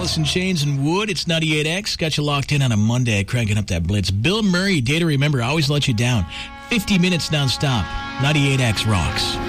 Alice in Chains and Wood. It's 98X. Got you locked in on a Monday, cranking up that blitz. Bill Murray, Day to Remember, always let you down. 50 minutes nonstop. 98X rocks.